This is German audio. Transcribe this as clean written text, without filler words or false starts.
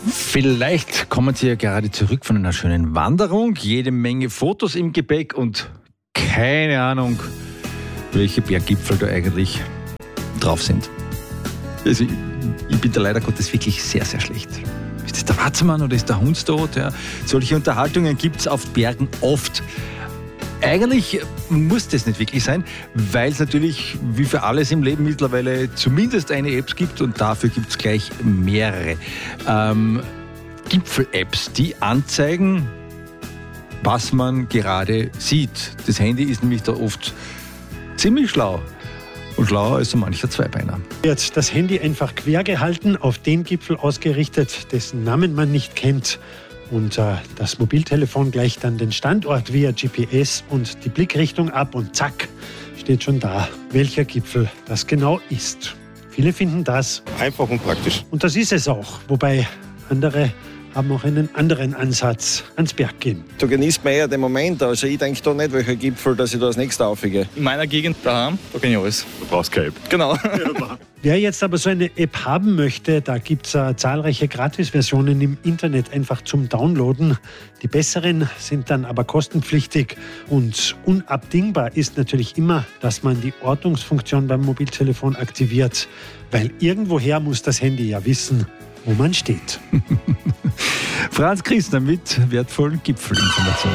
Vielleicht kommen Sie ja gerade zurück von einer schönen Wanderung, jede Menge Fotos im Gepäck und keine Ahnung, welche Berggipfel da eigentlich drauf sind. Also ich bin da leider Gottes wirklich sehr, sehr schlecht. Ist das der Watzmann oder ist der Hundstot? Ja, solche Unterhaltungen gibt es auf Bergen oft. Eigentlich muss das nicht wirklich sein, weil es natürlich wie für alles im Leben mittlerweile zumindest eine App gibt und dafür gibt es gleich mehrere. Gipfel-Apps, die anzeigen, was man gerade sieht. Das Handy ist nämlich da oft ziemlich schlau. Und schlauer als so mancher Zweibeiner. Jetzt das Handy einfach quer gehalten, auf den Gipfel ausgerichtet, dessen Namen man nicht kennt. Und das Mobiltelefon gleicht dann den Standort via GPS und die Blickrichtung ab und zack, steht schon da, welcher Gipfel das genau ist. Viele finden das einfach und praktisch. Und das ist es auch, wobei andere haben auch einen anderen Ansatz ans Berggehen. Da genießt man eher den Moment. Also ich denke da nicht, welcher Gipfel, dass ich da als nächstes aufgehe. In meiner Gegend daheim, da kann ich alles. Du brauchst keine App. Genau. Wer jetzt aber so eine App haben möchte, da gibt es zahlreiche Gratisversionen im Internet einfach zum Downloaden. Die besseren sind dann aber kostenpflichtig. Und unabdingbar ist natürlich immer, dass man die Ortungsfunktion beim Mobiltelefon aktiviert. Weil irgendwoher muss das Handy ja wissen, wo man steht. Franz Christner mit wertvollen Gipfelinformationen.